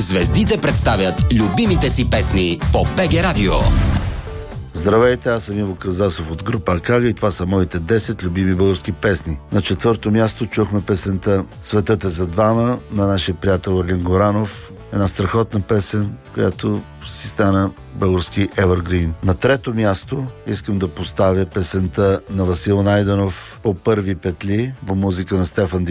Звездите представят любимите си песни по БГ Радио. Здравейте, аз съм Иво Казасов от група Акага и това са моите 10 любими български песни. На 4-то място чухме песента "Светът е за двама" на нашия приятел Орлин Горанов. Една страхотна песен, която си стана български evergreen. На 3-то място искам да поставя песента на Васил Найденов "По първи петли" по музика на Стефан